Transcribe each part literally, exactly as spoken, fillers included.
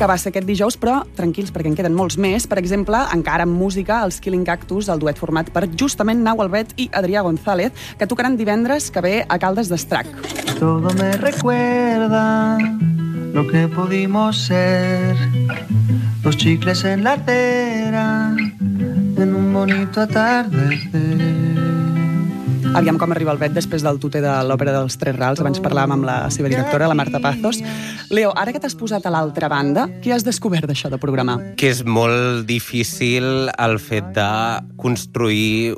que va ser aquest dijous, però tranquils, perquè en queden molts més. Per exemple, encara amb música, els Killing Cactus, el duet format per justament Nau Albet i Adrià González, que tocaran divendres que ve a Caldes d'Estrac. Todo me recuerda lo que pudimos ser, los chicles en la acera, en un bonito atardecer. Aviam com arriba el vet després del tuter de l'Òpera dels Tres Rals. Abans parlàvem amb la seva directora, la Marta Pazos. Leo, ara que t'has posat a l'altra banda, què has descobert d'això de programar? Que és molt difícil el fet de construir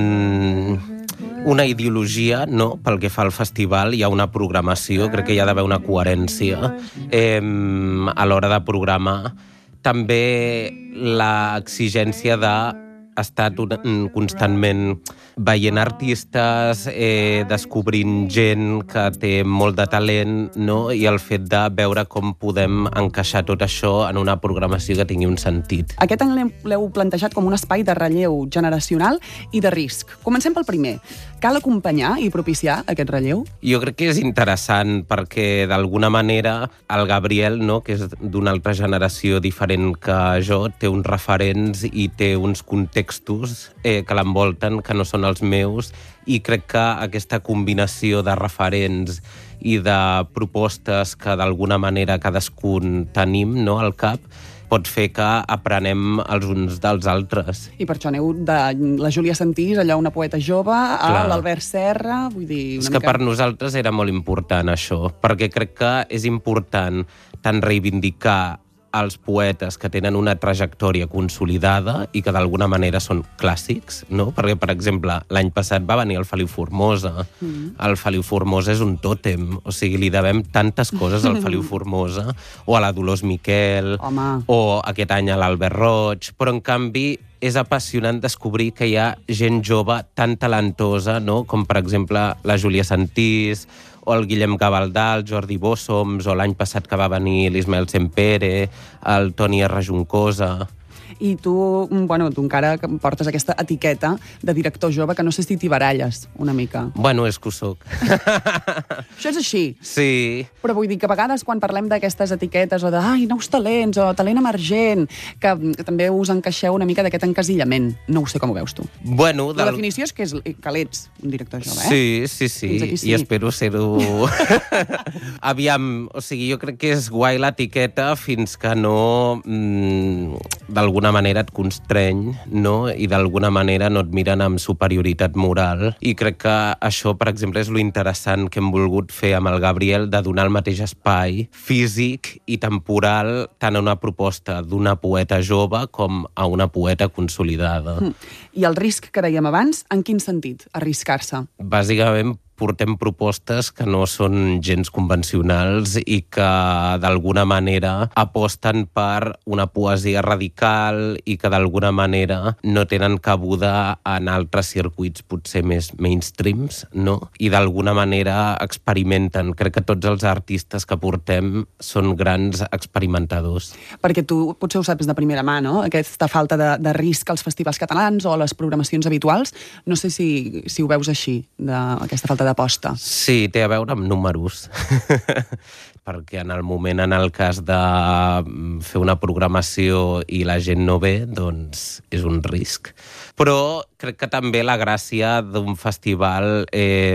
un... una ideologia, no, pel que fa al festival. Hi ha una programació, crec que hi ha d'haver una coherència eh, a l'hora de programar. També l'exigència de estat constantment veient artistes, eh, descobrint gent que té molt de talent, no? I el fet de veure com podem encaixar tot això en una programació que tingui un sentit. Aquest any l'heu plantejat com un espai de relleu generacional i de risc. Comencem pel primer. Cal acompanyar i propiciar aquest relleu? Jo crec que és interessant perquè, d'alguna manera, el Gabriel, no, que és d'una altra generació diferent que jo, té uns referents i té uns contextos eh, que l'envolten que no són els meus, i crec que aquesta combinació de referents i de propostes que d'alguna manera cadascun tenim, no, al cap, pot fer que aprenem els uns dels altres. I per això aneu de la Júlia Sentís, allò una poeta jove, a Clar. l'Albert Serra, vull dir... Una és mica... que per nosaltres era molt important això, perquè crec que és important tant reivindicar els poetes que tenen una trajectòria consolidada i que d'alguna manera són clàssics, no? Perquè, per exemple, l'any passat va venir el Feliu Formosa. Mm. El Feliu Formosa és un tòtem, o sigui, li devem tantes coses al Feliu Formosa, o a la Dolors Miquel, Home. o aquest any a l'Albert Roig, però en canvi és apassionant descobrir que hi ha gent jove tan talentosa, no? Com per exemple la Júlia Sentís, o el Guillem Gavaldà, el Jordi Bossoms, o l'any passat que va venir l'Ismael Sempere, el Toni R. Juncosa. I tu, bueno, tu encara portes aquesta etiqueta de director jove que no sé si t'hi baralles una mica. Bueno, és que ho soc. Això és així. Sí. Però vull dir que a vegades quan parlem d'aquestes etiquetes o de ai, nous talents o talent emergent, que, que també us encaixeu una mica d'aquest encasillament. No ho sé com ho veus tu. Bueno, La del... definició és que, és que l'ets un director jove, eh? Sí, sí, sí. sí. I espero ser-ho... Aviam, o sigui, jo crec que és guai l'etiqueta fins que no, mmm, d'alguna manera et constreny, no? I d'alguna manera no et miren amb superioritat moral. I crec que això, per exemple, és lo interessant que hem volgut fer amb el Gabriel, de donar el mateix espai físic i temporal tant a una proposta d'una poeta jove com a una poeta consolidada. Mm. I el risc que dèiem abans, en quin sentit? Arriscar-se? Bàsicament, portem propostes que no són gens convencionals i que d'alguna manera aposten per una poesia radical i que d'alguna manera no tenen cabuda en altres circuits potser més mainstreams, no? I d'alguna manera experimenten. Crec que tots els artistes que portem són grans experimentadors. Perquè tu potser ho saps de primera mà, no? Aquesta falta de, de risc als festivals catalans o a les programacions habituals. No sé si, si ho veus així, d'aquesta falta de d'aposta. Sí, té a veure amb números. Perquè en el moment en el cas de fer una programació i la gent no ve, doncs és un risc. Però crec que també la gràcia d'un festival eh,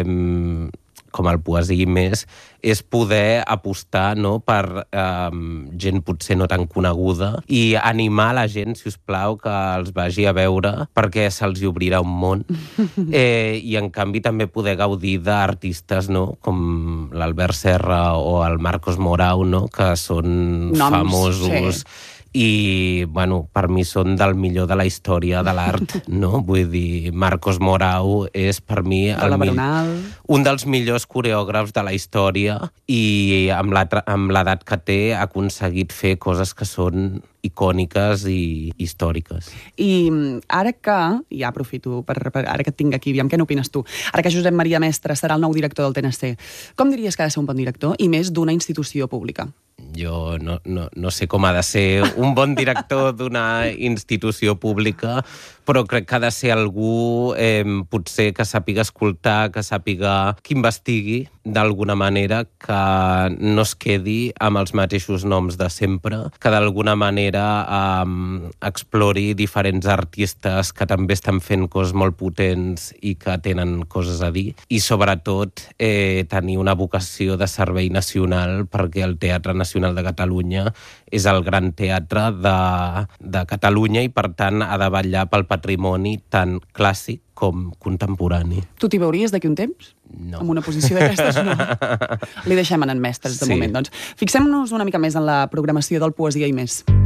com el Poesia i Més és poder apostar, no, per eh, gent potser no tan coneguda i animar la gent, si us plau, que els vagi a veure perquè se'ls obrirà un món. Eh, I en canvi també poder gaudir d'artistes, no, com l'Albert Serra o el Marcos Morau, no, que són Noms, famosos. Sí. I, bueno, per mi són del millor de la història de l'art, no? Vull dir, Marcos Morau és, per mi, el mi... un dels millors coreògrafs de la història i amb l'edat que té ha aconseguit fer coses que són icòniques i històriques. I ara que, ja aprofito, per, per, ara que et tinc aquí, aviam, què n'opines tu? Ara que Josep Maria Mestre serà el nou director del T N C, com diries que ha de ser un bon director i més d'una institució pública? jo no, no, no sé com ha de ser un bon director d'una institució pública, però crec que ha de ser algú eh, potser que sàpiga escoltar, que sàpiga, que investigui d'alguna manera, que no es quedi amb els mateixos noms de sempre, que d'alguna manera eh, explori diferents artistes que també estan fent coses molt potents i que tenen coses a dir, i sobretot eh, tenir una vocació de servei nacional, perquè el Teatre Nacional de Catalunya és el gran teatre de, de Catalunya i, per tant, ha de vetllar pel patrimoni tant clàssic com contemporani. Tu t'hi veuries d'aquí un temps? No. En una posició d'aquestes, no. Li deixem en en Mestres, de sí. moment. Doncs fixem-nos una mica més en la programació del Poesia i Més.